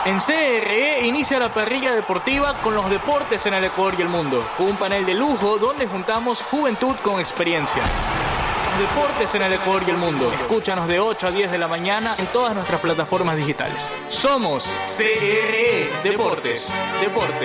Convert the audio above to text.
En CRE inicia la parrilla deportiva con los deportes en el Ecuador y el mundo, con un panel de lujo donde juntamos juventud con experiencia. Los deportes en el Ecuador y el mundo. Escúchanos de 8 a 10 de la mañana en todas nuestras plataformas digitales. Somos CRE Deportes. Deportes